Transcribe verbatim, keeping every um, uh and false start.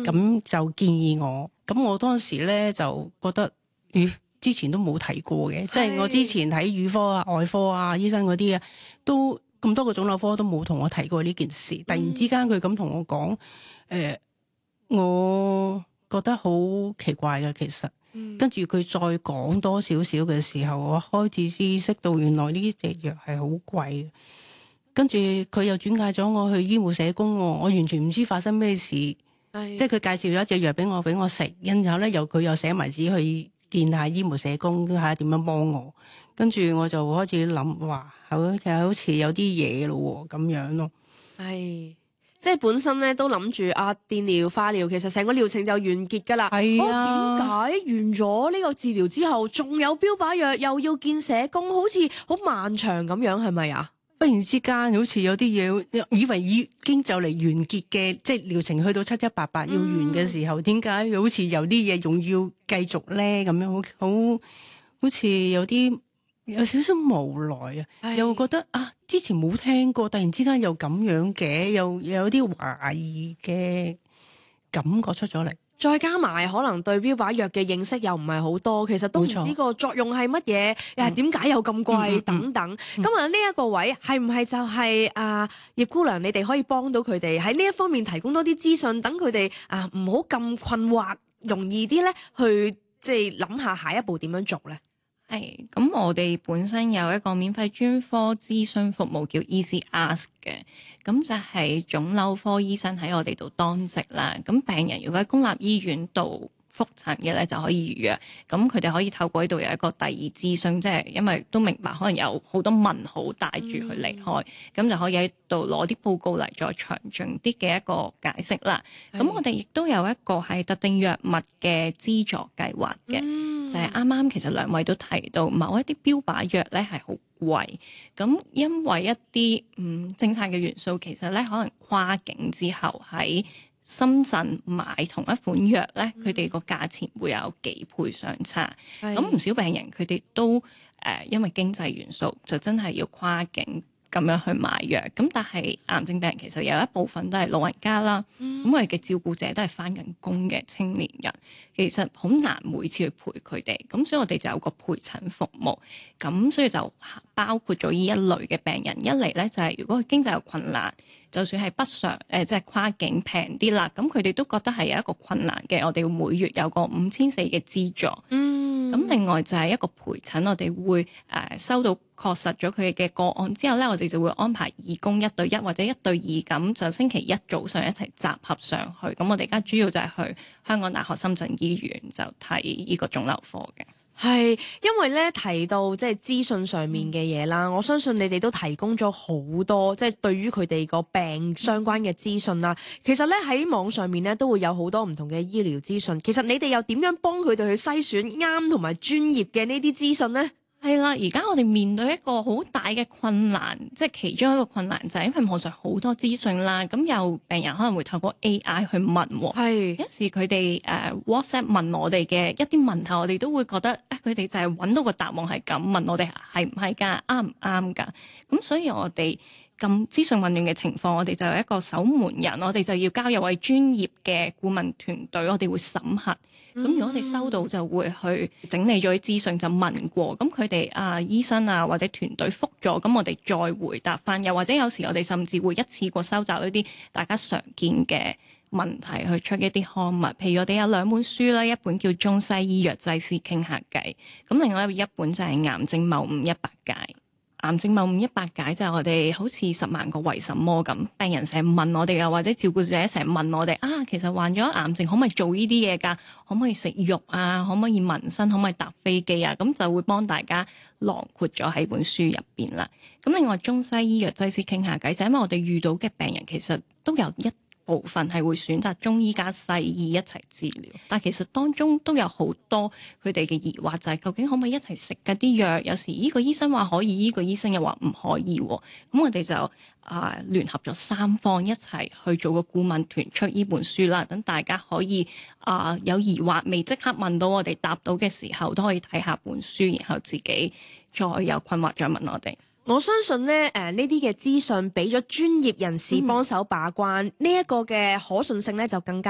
咁就建議我。咁我當時咧就覺得，咦，之前都冇睇過嘅，即係我之前睇乳科啊、外科啊、醫生嗰啲啊，都咁多個腫瘤科都冇同我提過呢件事。突然之間佢咁同我講，誒、呃，我覺得好奇怪嘅，其實。跟住佢再講多少少嘅時候，我開始知識到原來呢隻藥係好貴嘅。跟住佢又轉介咗我去醫護社工，我完全唔知發生咩事。即係佢介紹咗一隻藥俾我俾我食，然後咧又佢又寫埋紙去見下醫護社工，睇下點樣幫我。跟住我就開始諗，哇，好似好似有啲嘢咯咁樣咯。 係。即係本身咧都諗住啊電療化療，其實成個療程就完結㗎啦。 係啊， 點解、哦、完咗呢個治療之後，仲有標靶藥，又要見社工，好似好漫長咁樣，係咪啊？ 忽然之間好似有啲嘢，以為已經就嚟完結嘅，即係療程去到七七八八要完嘅時候，點解、嗯、好似有啲嘢仲要繼續咧？咁樣好好好似有啲。有少少無奈啊，又覺得啊，之前冇聽過，突然之間又咁樣嘅，又，又有啲懷疑嘅感覺出咗嚟。再加埋可能對標靶藥嘅認識又唔係好多，其實都唔知個作用係乜嘢，誒點解又咁貴、嗯、等等。咁啊呢一個位係唔係就係、是、啊葉姑娘，你哋可以幫到佢哋喺呢一方面提供多啲資訊，等佢哋啊唔好咁困惑，容易啲咧去即係諗下下一步點樣做咧？ 係，咁我哋本身有一個免費專科諮詢服務叫 Easy Ask 嘅，咁就係腫瘤科醫生喺我哋度當值啦。咁病人如果喺公立醫院度覆診嘅咧，就可以預約。咁佢哋可以透過呢度有一個第二諮詢，即係因為都明白可能有好多問號帶住去離開，咁、嗯、就可以喺度攞啲報告嚟再詳盡啲嘅一個解釋啦。咁我哋亦都有一個係特定藥物嘅資助計劃嘅。嗯就係啱啱其實兩位都提到，某一啲標靶藥咧係好貴，咁因為一啲嗯政策嘅元素，其實咧可能跨境之後喺深圳買同一款藥咧，佢哋個價錢會有幾倍相差。咁唔少病人佢哋都誒、呃、因為經濟元素，就真係要跨境咁樣去買藥。咁但係癌症病人其實有一部分都係老人家啦，咁、嗯、我哋嘅照顧者都係返緊工嘅青年人，其實好難每次去陪佢哋，咁所以我哋就有個陪診服務，咁所以就包括咗呢一類嘅病人。一嚟咧就係、是、如果佢經濟有困難，就算係北上誒即係跨境平啲啦，咁佢哋都覺得係有一個困難嘅，我哋每月有個五千四嘅資助。嗯，咁另外就係一個陪診，我哋會誒、呃、收到確實咗佢嘅個案之後咧，我哋就會安排義工一對一或者一對二咁，就星期一早上一齊集合上去。咁我哋而家主要就係去香港大學深圳醫院就睇呢個腫瘤科嘅。 係，因為咧提到即係資訊上面嘅嘢啦，我相信你哋都提供咗好多即係對於佢哋個病相關嘅資訊啦。其實咧喺網上面咧都會有好多唔同嘅醫療資訊，其實你哋又點樣幫佢哋去篩選啱同埋專業嘅呢啲資訊呢？ 係啦，而家我哋面對一個好大嘅困難，即係其中一個困難就係因為網上好多資訊啦，咁有病人可能會透過 A I 去問，係有時佢哋誒 WhatsApp 問我哋嘅一啲問題，我哋都會覺得誒佢哋就係揾到個答案係咁問我哋係唔係㗎，啱唔啱㗎？咁所以我哋咁資訊混亂嘅情況，我哋就有一個守門人，我哋就要交由位專業嘅顧問團隊，我哋會審核。咁、嗯、如果我哋收到就會去整理咗啲資訊，就問過，咁佢哋啊醫生啊或者團隊覆咗，咁我哋再回答翻。又或者有時我哋甚至會一次過收集一啲大家常見嘅問題去出一啲刊物。譬如我哋有兩本書啦，一本叫《中西醫藥劑師傾下偈》，咁另外一本就係《癌症謬誤一百解》。癌症謬誤一百解就係我哋好似十萬個為什麼咁，病人成日問我哋啊，或者照顧者成日問我哋啊，其實患咗癌症可唔可以做呢啲嘢㗎？可唔可以食肉啊？可唔可以紋身？可唔可以搭飛機啊？咁就會幫大家囊括咗喺本書入邊啦。咁另外中西醫藥劑師傾下偈，就係因為我哋遇到嘅病人其實都有一部分係會選擇中醫加西醫一齊治療，但其實當中都有好多佢哋嘅疑惑，就係究竟可唔可以一齊食嗰啲藥？有時呢個醫生話可以，呢個醫生又話唔可以。咁我哋就啊聯合咗三方一齊去做個顧問團出呢本書啦，等大家可以啊有疑惑未即刻問到我哋答到嘅時候，都可以睇下本書，然後自己再有困惑再問我哋。 我相信咧，誒呢啲嘅資訊俾咗專業人士幫手把關，呢一、嗯、個嘅可信性咧就更加